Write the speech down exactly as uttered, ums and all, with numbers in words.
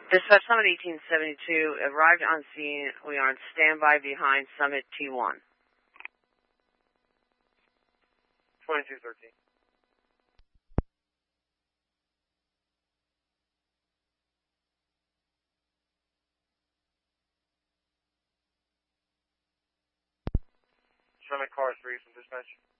Dispatch Summit eighteen seventy-two, arrived on scene. We are on standby behind Summit T one. twenty-two thirteen. Summit car three from dispatch.